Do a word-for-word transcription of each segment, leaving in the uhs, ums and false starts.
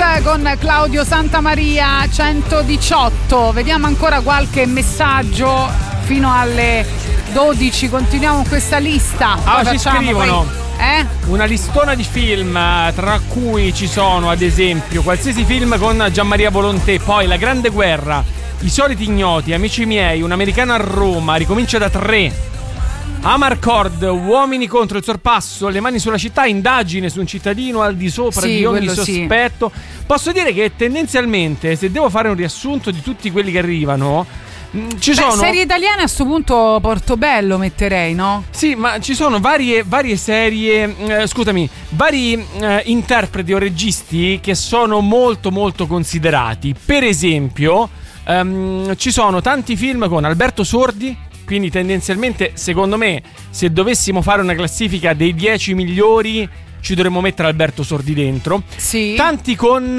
con Claudio Santamaria centodiciotto. Vediamo ancora qualche messaggio fino alle dodici. Continuiamo con questa lista. Ah, ci scrivono poi, eh? una listona di film, tra cui ci sono ad esempio qualsiasi film con Gianmaria Volonté, poi La Grande Guerra, I Soliti Ignoti, Amici miei, Un americano a Roma, Ricomincia da tre, Amarcord, Uomini contro il sorpasso, Le mani sulla città, Indagine su un cittadino al di sopra sì, di ogni sospetto. Sì. Posso dire che tendenzialmente, se devo fare un riassunto di tutti quelli che arrivano, ci Beh, sono serie italiane a sto punto Portobello metterei, no? Sì, ma ci sono varie, varie serie, eh, scusami, vari eh, interpreti o registi che sono molto molto considerati. Per esempio, ehm, ci sono tanti film con Alberto Sordi. Quindi tendenzialmente, secondo me, se dovessimo fare una classifica dei dieci migliori, ci dovremmo mettere Alberto Sordi dentro. Sì. Tanti con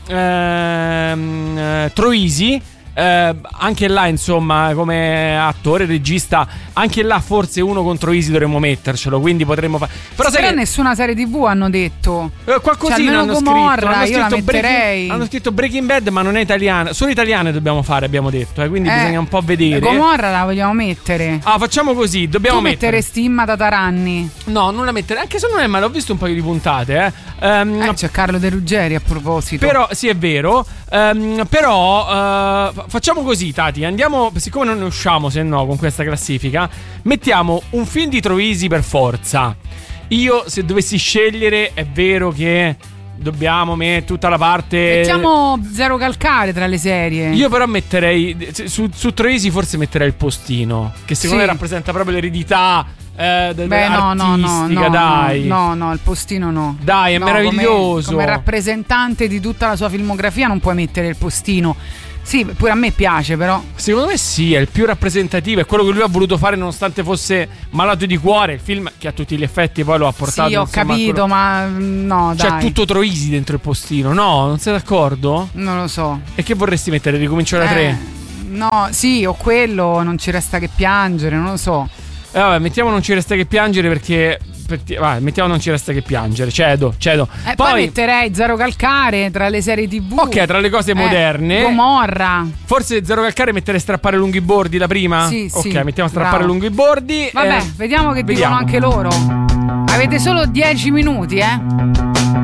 ehm, eh, Troisi. Eh, anche là, insomma, come attore, regista, anche là forse uno contro Troisi dovremmo mettercelo, quindi potremmo fare. Però Però sai che nessuna serie tivù hanno detto. eh, qualcosina cioè, hanno Gomorra, scritto, hanno io la scritto metterei. Breaking, hanno scritto Breaking Bad, ma non è italiana. Solo italiane dobbiamo fare, abbiamo detto, eh, quindi Eh, bisogna un po' vedere. Gomorra la vogliamo mettere. Ah, facciamo così, dobbiamo Tu mettere. metteresti Imma Tataranni? No, non la mettere, anche se non è male, ho visto un paio di puntate, eh. Ehm, Eh, c'è Carlo De Ruggeri a proposito. Però, sì, è vero. ehm, però, eh, facciamo così, Tati. Andiamo, siccome non ne usciamo, se no, con questa classifica, mettiamo un film di Troisi per forza. Io, se dovessi scegliere, è vero che dobbiamo mettere tutta la parte. Mettiamo Zero Calcare tra le serie. Io però metterei su, su Troisi forse metterei Il Postino, che secondo Sì. me rappresenta proprio l'eredità eh, de- Beh, no, no, no, artistica, no, dai. no, no, no, Il Postino no. Dai, è No, meraviglioso. Come, come rappresentante di tutta la sua filmografia non puoi mettere Il Postino. Sì, pure a me piace, però. Secondo me sì, è il più rappresentativo, è quello che lui ha voluto fare nonostante fosse malato di cuore, il film che a tutti gli effetti poi lo ha portato. Sì, ho insomma, capito, quello... ma no, dai. C'è tutto Troisi dentro Il Postino, no? Non sei d'accordo? Non lo so. E che vorresti mettere? Ricomincio da Eh, tre? No, sì, o quello, Non ci resta che piangere, non lo so. Eh, vabbè, mettiamo Non ci resta che piangere perché... perché vai, mettiamo Non ci resta che piangere, cedo, cedo. Eh, poi... poi metterei Zero Calcare tra le serie tivù. Ok, tra le cose eh, moderne. Gomorra. Forse Zero Calcare mettere Strappare lungo i bordi la prima? Sì, ok, sì, mettiamo Strappare bravo. lungo i bordi. Vabbè, eh, vediamo che vediamo. dicono anche loro. Avete solo dieci minuti, eh?